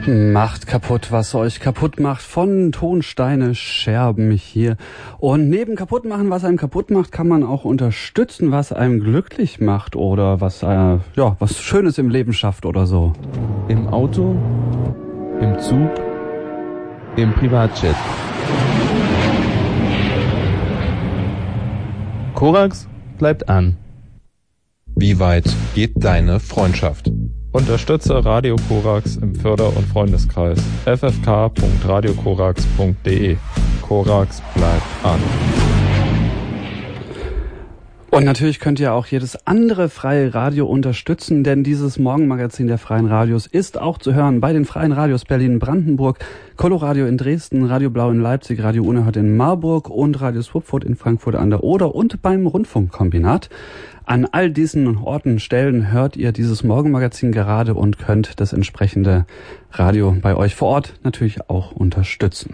Macht kaputt, was euch kaputt macht, von Tonsteine, Scherben hier. Und neben kaputt machen, was einem kaputt macht, kann man auch unterstützen, was einem glücklich macht oder was was Schönes im Leben schafft oder so. Im Auto, im Zug, im Privatjet. Korax bleibt an. Wie weit geht deine Freundschaft? Unterstütze Radio Korax im Förder- und Freundeskreis. ffk.radiokorax.de. Korax bleibt an. Und natürlich könnt ihr auch jedes andere freie Radio unterstützen, denn dieses Morgenmagazin der Freien Radios ist auch zu hören bei den Freien Radios Berlin-Brandenburg, Coloradio in Dresden, Radio Blau in Leipzig, Radio Unerhört in Marburg und Radio Swupfurt in Frankfurt an der Oder und beim Rundfunkkombinat. An all diesen Orten, Stellen hört ihr dieses Morgenmagazin gerade und könnt das entsprechende Radio bei euch vor Ort natürlich auch unterstützen.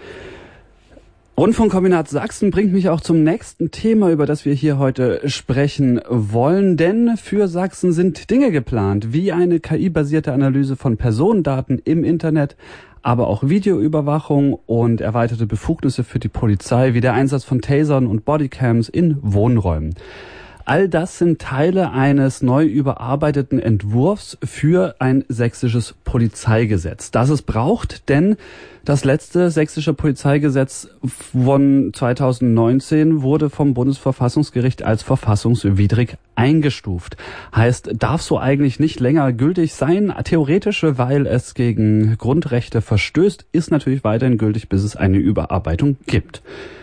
Rundfunkkombinat Sachsen bringt mich auch zum nächsten Thema, über das wir hier heute sprechen wollen, denn für Sachsen sind Dinge geplant, wie eine KI-basierte Analyse von Personendaten im Internet, aber auch Videoüberwachung und erweiterte Befugnisse für die Polizei, wie der Einsatz von Tasern und Bodycams in Wohnräumen. All das sind Teile eines neu überarbeiteten Entwurfs für ein sächsisches Polizeigesetz, das es braucht, denn das letzte sächsische Polizeigesetz von 2019 wurde vom Bundesverfassungsgericht als verfassungswidrig eingestuft. Heißt, darf so eigentlich nicht länger gültig sein. Theoretisch, weil es gegen Grundrechte verstößt, ist natürlich weiterhin gültig, bis es eine Überarbeitung gibt.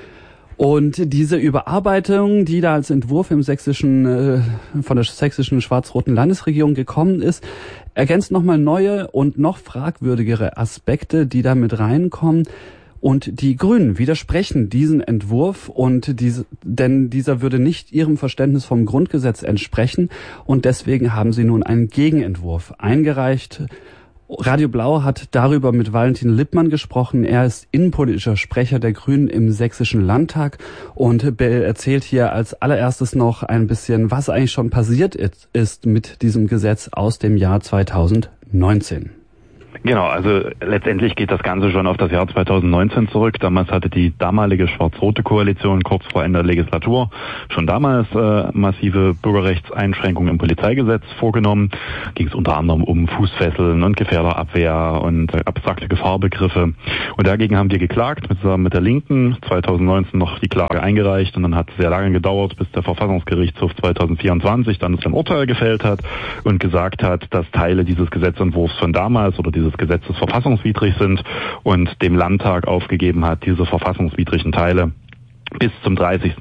Und diese Überarbeitung, die da als Entwurf von der sächsischen schwarz-roten Landesregierung gekommen ist, ergänzt nochmal neue und noch fragwürdigere Aspekte, die da mit reinkommen. Und die Grünen widersprechen diesen Entwurf denn dieser würde nicht ihrem Verständnis vom Grundgesetz entsprechen. Und deswegen haben sie nun einen Gegenentwurf eingereicht. Radio Blau hat darüber mit Valentin Lippmann gesprochen. Er ist innenpolitischer Sprecher der Grünen im Sächsischen Landtag und erzählt hier als allererstes noch ein bisschen, was eigentlich schon passiert ist mit diesem Gesetz aus dem Jahr 2019. Genau, also letztendlich geht das Ganze schon auf das Jahr 2019 zurück. Damals hatte die damalige schwarz-rote Koalition kurz vor Ende der Legislatur schon damals massive Bürgerrechtseinschränkungen im Polizeigesetz vorgenommen. Ging es unter anderem um Fußfesseln und Gefährderabwehr und abstrakte Gefahrbegriffe. Und dagegen haben wir geklagt, zusammen mit der Linken, 2019 noch die Klage eingereicht und dann hat es sehr lange gedauert, bis der Verfassungsgerichtshof 2024 dann ein Urteil gefällt hat und gesagt hat, dass Teile dieses Gesetzentwurfs von damals oder dieses Gesetzes verfassungswidrig sind und dem Landtag aufgegeben hat, diese verfassungswidrigen Teile bis zum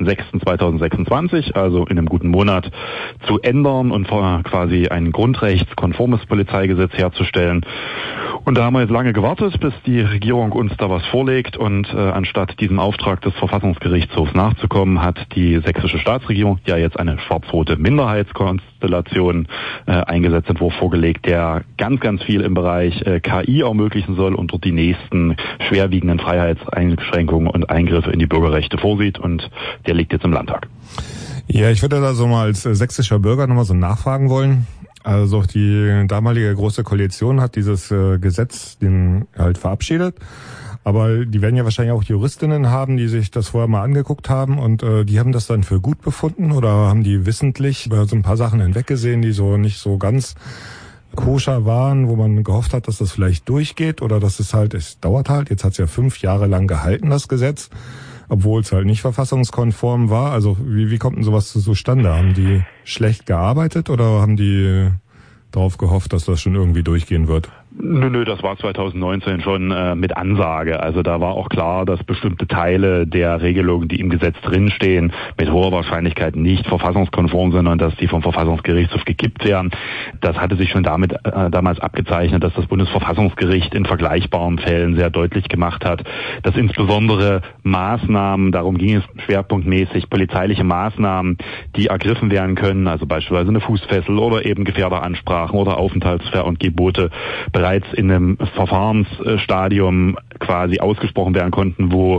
30.06.2026, also in einem guten Monat, zu ändern und quasi ein grundrechtskonformes Polizeigesetz herzustellen. Und da haben wir jetzt lange gewartet, bis die Regierung uns da was vorlegt und anstatt diesem Auftrag des Verfassungsgerichtshofs nachzukommen, hat die sächsische Staatsregierung ja jetzt eine schwarz-rote Minderheitskonstellation Eingesetzentwurf vorgelegt, der ganz, ganz viel im Bereich KI ermöglichen soll und dort die nächsten schwerwiegenden Freiheitseinschränkungen und Eingriffe in die Bürgerrechte vorsieht und der liegt jetzt im Landtag. Ja, ich würde da so mal als sächsischer Bürger nochmal so nachfragen wollen. Also die damalige Große Koalition hat dieses Gesetz halt verabschiedet. Aber die werden ja wahrscheinlich auch Juristinnen haben, die sich das vorher mal angeguckt haben und die haben das dann für gut befunden oder haben die wissentlich über so ein paar Sachen hinweggesehen, die so nicht so ganz koscher waren, wo man gehofft hat, dass das vielleicht durchgeht oder dass es dauert halt. Jetzt hat es ja 5 Jahre lang gehalten, das Gesetz, obwohl es halt nicht verfassungskonform war. Also wie kommt denn sowas zustande? Haben die schlecht gearbeitet oder haben die darauf gehofft, dass das schon irgendwie durchgehen wird? Nö, das war 2019 schon mit Ansage. Also da war auch klar, dass bestimmte Teile der Regelungen, die im Gesetz drinstehen, mit hoher Wahrscheinlichkeit nicht verfassungskonform sind und dass die vom Verfassungsgerichtshof gekippt werden. Das hatte sich schon damals abgezeichnet, dass das Bundesverfassungsgericht in vergleichbaren Fällen sehr deutlich gemacht hat, dass insbesondere Maßnahmen, darum ging es schwerpunktmäßig, polizeiliche Maßnahmen, die ergriffen werden können, also beispielsweise eine Fußfessel oder eben Gefährderansprachen oder Aufenthaltsver- und Gebote, bereits in einem Verfahrensstadium quasi ausgesprochen werden konnten, wo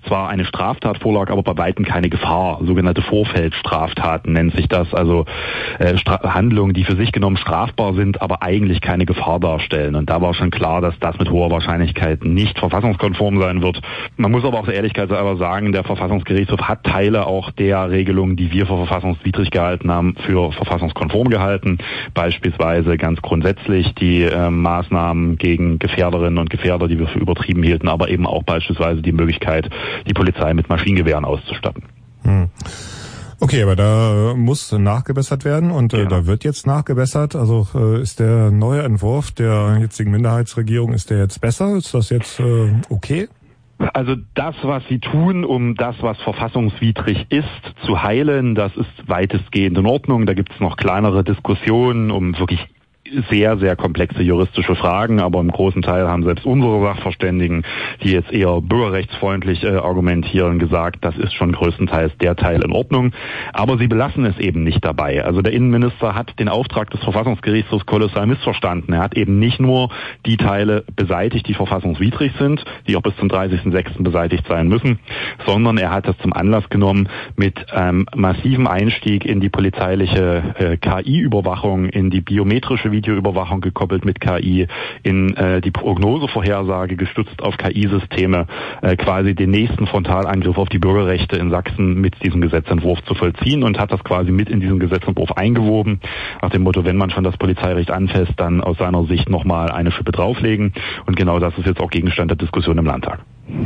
zwar eine Straftat vorlag, aber bei weitem keine Gefahr. Sogenannte Vorfeldstraftaten nennt sich das, also Handlungen, die für sich genommen strafbar sind, aber eigentlich keine Gefahr darstellen. Und da war schon klar, dass das mit hoher Wahrscheinlichkeit nicht verfassungskonform sein wird. Man muss aber auch der Ehrlichkeit halber sagen, der Verfassungsgerichtshof hat Teile auch der Regelungen, die wir für verfassungswidrig gehalten haben, für verfassungskonform gehalten. Beispielsweise ganz grundsätzlich die Maßnahmen gegen Gefährderinnen und Gefährder, die wir für übertrieben hielten, aber eben auch beispielsweise die Möglichkeit, die Polizei mit Maschinengewehren auszustatten. Okay, aber da muss nachgebessert werden und da wird jetzt nachgebessert. Also ist der neue Entwurf der jetzigen Minderheitsregierung, ist der jetzt besser? Ist das jetzt okay? Also das, was sie tun, um das, was verfassungswidrig ist, zu heilen, das ist weitestgehend in Ordnung. Da gibt es noch kleinere Diskussionen um wirklich sehr, sehr komplexe juristische Fragen, aber im großen Teil haben selbst unsere Sachverständigen, die jetzt eher bürgerrechtsfreundlich argumentieren, gesagt, das ist schon größtenteils der Teil in Ordnung. Aber sie belassen es eben nicht dabei. Also der Innenminister hat den Auftrag des Verfassungsgerichtshofs kolossal missverstanden. Er hat eben nicht nur die Teile beseitigt, die verfassungswidrig sind, die auch bis zum 30.06. beseitigt sein müssen, sondern er hat das zum Anlass genommen, mit massivem Einstieg in die polizeiliche KI-Überwachung, in die biometrische Videoüberwachung gekoppelt mit KI, in die Prognosevorhersage gestützt auf KI-Systeme, quasi den nächsten Frontalangriff auf die Bürgerrechte in Sachsen mit diesem Gesetzentwurf zu vollziehen und hat das quasi mit in diesen Gesetzentwurf eingewoben, nach dem Motto, wenn man schon das Polizeirecht anfasst, dann aus seiner Sicht nochmal eine Schippe drauflegen, und genau das ist jetzt auch Gegenstand der Diskussion im Landtag.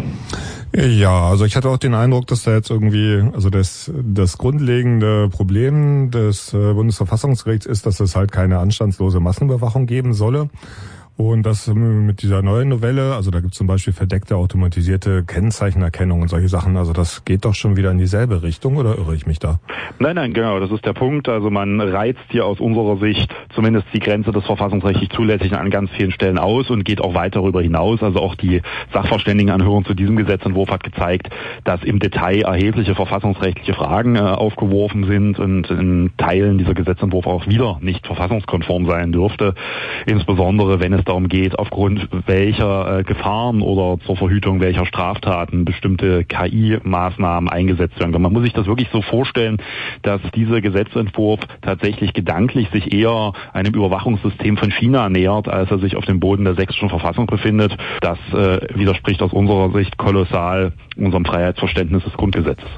Ja, also ich hatte auch den Eindruck, dass da jetzt irgendwie, also das grundlegende Problem des Bundesverfassungsgerichts ist, dass es halt keine anstandslose Massenüberwachung geben solle. Und das mit dieser neuen Novelle, also da gibt es zum Beispiel verdeckte automatisierte Kennzeichenerkennung und solche Sachen, also das geht doch schon wieder in dieselbe Richtung, oder irre ich mich da? Nein, genau, das ist der Punkt. Also man reizt hier aus unserer Sicht zumindest die Grenze des verfassungsrechtlich Zulässigen an ganz vielen Stellen aus und geht auch weit darüber hinaus. Also auch die Sachverständigenanhörung zu diesem Gesetzentwurf hat gezeigt, dass im Detail erhebliche verfassungsrechtliche Fragen aufgeworfen sind und in Teilen dieser Gesetzentwurf auch wieder nicht verfassungskonform sein dürfte. Insbesondere wenn es darum geht, aufgrund welcher Gefahren oder zur Verhütung welcher Straftaten bestimmte KI-Maßnahmen eingesetzt werden. Man muss sich das wirklich so vorstellen, dass dieser Gesetzentwurf tatsächlich gedanklich sich eher einem Überwachungssystem von China nähert, als er sich auf dem Boden der sächsischen Verfassung befindet. Das widerspricht aus unserer Sicht kolossal unserem Freiheitsverständnis des Grundgesetzes.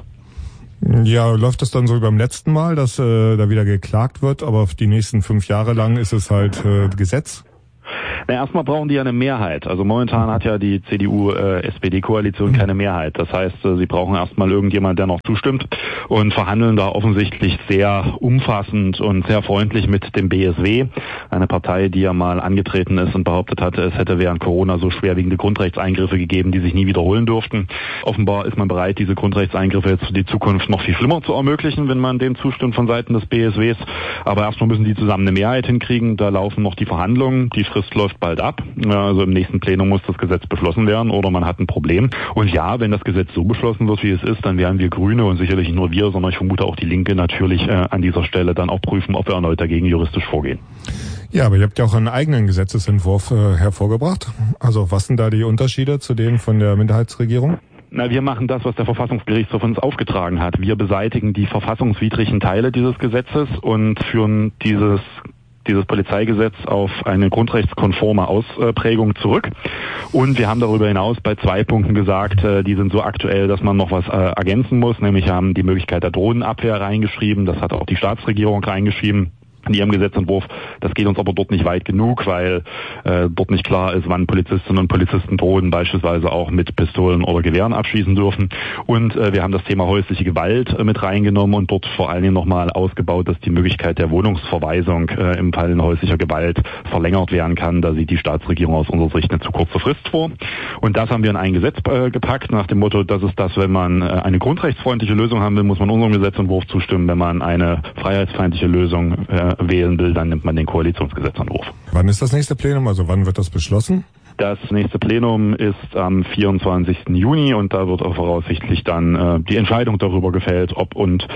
Ja, läuft das dann so wie beim letzten Mal, dass da wieder geklagt wird, aber auf die nächsten 5 Jahre lang ist es halt Gesetz? Na, erstmal brauchen die ja eine Mehrheit. Also momentan hat ja die CDU-SPD-Koalition keine Mehrheit. Das heißt, sie brauchen erstmal irgendjemand, der noch zustimmt, und verhandeln da offensichtlich sehr umfassend und sehr freundlich mit dem BSW, eine Partei, die ja mal angetreten ist und behauptet hatte, es hätte während Corona so schwerwiegende Grundrechtseingriffe gegeben, die sich nie wiederholen durften. Offenbar ist man bereit, diese Grundrechtseingriffe jetzt für die Zukunft noch viel schlimmer zu ermöglichen, wenn man dem zustimmt von Seiten des BSWs. Aber erstmal müssen die zusammen eine Mehrheit hinkriegen. Da laufen noch die Verhandlungen. Die Frist läuft bald ab. Also im nächsten Plenum muss das Gesetz beschlossen werden oder man hat ein Problem. Und ja, wenn das Gesetz so beschlossen wird, wie es ist, dann werden wir Grüne und sicherlich nicht nur wir, sondern ich vermute auch die Linke natürlich an dieser Stelle dann auch prüfen, ob wir erneut dagegen juristisch vorgehen. Ja, aber ihr habt ja auch einen eigenen Gesetzesentwurf hervorgebracht. Also was sind da die Unterschiede zu dem von der Minderheitsregierung? Na, wir machen das, was der Verfassungsgerichtshof uns aufgetragen hat. Wir beseitigen die verfassungswidrigen Teile dieses Gesetzes und führen dieses Polizeigesetz auf eine grundrechtskonforme Ausprägung zurück. Und wir haben darüber hinaus bei 2 Punkten gesagt, die sind so aktuell, dass man noch was ergänzen muss. Nämlich haben die Möglichkeit der Drohnenabwehr reingeschrieben. Das hat auch die Staatsregierung reingeschrieben in ihrem Gesetzentwurf. Das geht uns aber dort nicht weit genug, weil dort nicht klar ist, wann Polizistinnen und Polizisten Drohnen beispielsweise auch mit Pistolen oder Gewehren abschießen dürfen. Und wir haben das Thema häusliche Gewalt mit reingenommen und dort vor allen Dingen nochmal ausgebaut, dass die Möglichkeit der Wohnungsverweisung im Fall häuslicher Gewalt verlängert werden kann. Da sieht die Staatsregierung aus unserer Sicht eine zu kurze Frist vor. Und das haben wir in ein Gesetz gepackt, nach dem Motto, das ist das, wenn man eine grundrechtsfreundliche Lösung haben will, muss man unserem Gesetzentwurf zustimmen. Wenn man eine freiheitsfeindliche Lösung wählen will, dann nimmt man den Koalitionsgesetzentwurf. Wann ist das nächste Plenum? Also wann wird das beschlossen? Das nächste Plenum ist am 24. Juni und da wird auch voraussichtlich dann die Entscheidung darüber gefällt, ob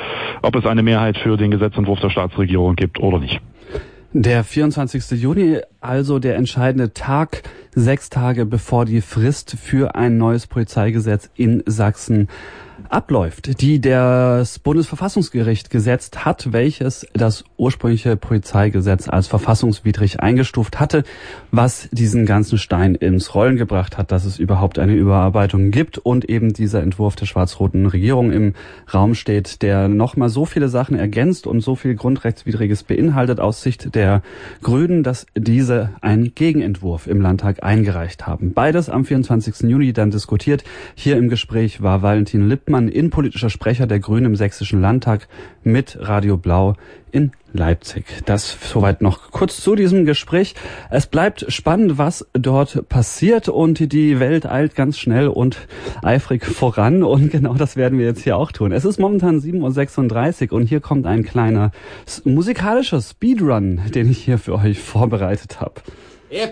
es eine Mehrheit für den Gesetzentwurf der Staatsregierung gibt oder nicht. Der 24. Juni also der entscheidende Tag, 6 Tage bevor die Frist für ein neues Polizeigesetz in Sachsen abläuft, die das Bundesverfassungsgericht gesetzt hat, welches das ursprüngliche Polizeigesetz als verfassungswidrig eingestuft hatte, was diesen ganzen Stein ins Rollen gebracht hat, dass es überhaupt eine Überarbeitung gibt und eben dieser Entwurf der schwarz-roten Regierung im Raum steht, der nochmal so viele Sachen ergänzt und so viel Grundrechtswidriges beinhaltet aus Sicht der Grünen, dass diese einen Gegenentwurf im Landtag eingereicht haben. Beides am 24. Juni dann diskutiert. Hier im Gespräch war Valentin Lippmann, innenpolitischer Sprecher der Grünen im Sächsischen Landtag mit Radio Blau in Leipzig. Das soweit noch kurz zu diesem Gespräch. Es bleibt spannend, was dort passiert und die Welt eilt ganz schnell und eifrig voran und genau das werden wir jetzt hier auch tun. Es ist momentan 7:36 Uhr und hier kommt ein kleiner musikalischer Speedrun, den ich hier für euch vorbereitet habe.